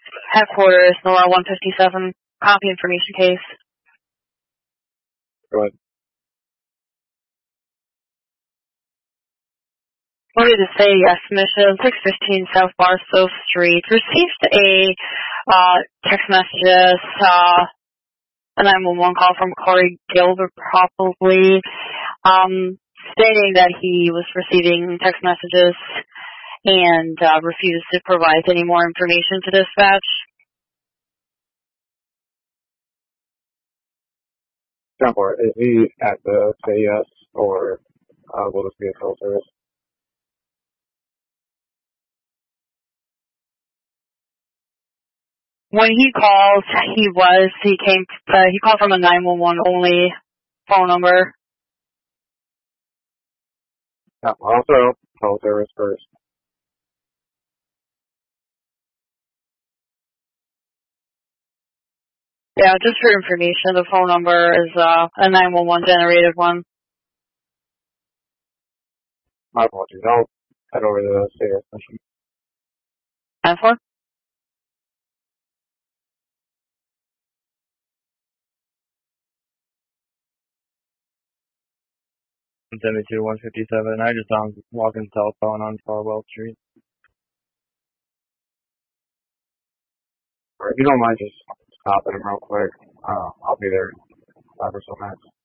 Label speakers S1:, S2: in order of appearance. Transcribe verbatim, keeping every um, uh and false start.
S1: Headquarters, Nora one fifty-seven, copy information case.
S2: Go ahead.
S1: What did it say? Yes, mission six fifteen South Barstow Street. Received a uh, text messages, uh, a nine one one call from Corey Gilbert, probably, um, stating that he was receiving text messages and uh, refused to provide any more information to dispatch.
S2: Jump for it. Is he at the say yes or uh, will this be a full service?
S1: When he called, he was, he came, uh, he called from a nine one one only phone number.
S2: Yeah, also full service first.
S1: Yeah, just for information, the phone number is uh, a nine one one generated one.
S2: My apologies. I'll head over to the say yes mission.
S1: nine four?
S3: seventy-two one fifty-seven. I just found walking telephone on Farwell Street.
S2: Or if you don't mind just stopping him real quick, uh, I'll be there in five or so minutes.